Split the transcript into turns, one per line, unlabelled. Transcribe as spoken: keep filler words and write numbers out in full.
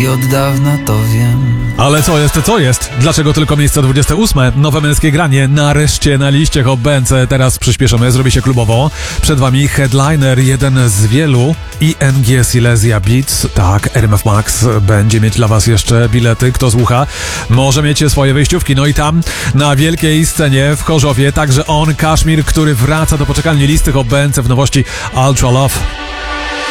i od dawna to wiem.
Ale co jest, co jest? Dlaczego tylko miejsce dwudzieste ósme? Nowe męskie granie nareszcie na liście Hot Bands. Teraz przyspieszymy, zrobi się klubowo. Przed wami Headliner, jeden z wielu. I N G Silesia Beats. Tak, R M F Max będzie mieć dla was jeszcze bilety. Kto słucha, może mieć swoje wejściówki. No i tam na wielkiej scenie w Chorzowie także on, Kaszmir, który wraca do poczekalni listy Hot Bands w nowości Ultra Love.